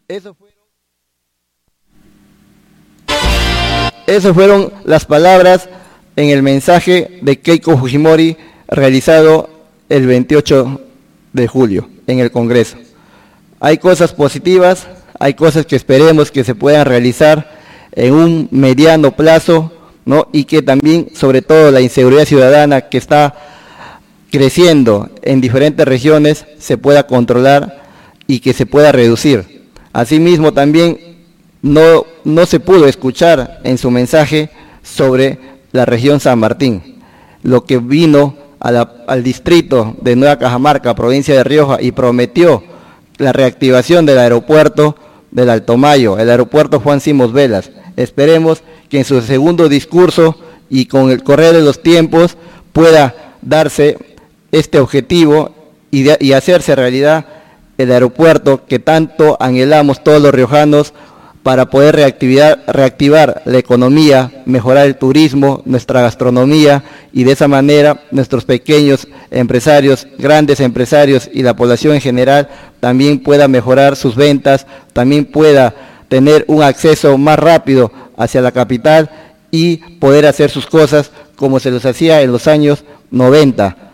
Esas fueron las palabras en el mensaje de Keiko Fujimori realizado el 28 de julio en el Congreso. Hay cosas positivas, hay cosas que esperemos que se puedan realizar en un mediano plazo, ¿no? Y que también, sobre todo, la inseguridad ciudadana que está creciendo en diferentes regiones se pueda controlar y que se pueda reducir. Asimismo, también no se pudo escuchar en su mensaje sobre la región San Martín, lo que vino al distrito de Nueva Cajamarca, provincia de Rioja, y prometió la reactivación del aeropuerto del Alto Mayo, el aeropuerto Juan Simos Velas. Esperemos que en su segundo discurso y con el correr de los tiempos pueda darse este objetivo y hacerse realidad el aeropuerto que tanto anhelamos todos los riojanos para poder reactivar la economía, mejorar el turismo, nuestra gastronomía, y de esa manera nuestros pequeños empresarios, grandes empresarios y la población en general también pueda mejorar sus ventas, también pueda tener un acceso más rápido hacia la capital y poder hacer sus cosas como se los hacía en los años 90.